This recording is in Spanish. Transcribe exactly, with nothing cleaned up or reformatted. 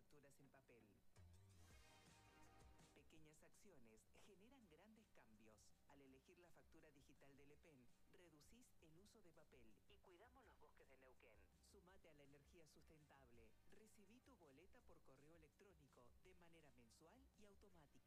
facturas en papel. Pequeñas acciones generan grandes cambios. Al elegir la factura digital de Lepén, reducís el uso de papel y cuidamos los bosques de Neuquén. Sumate a la energía sustentable. Recibí tu boleta por correo electrónico de manera mensual y automática.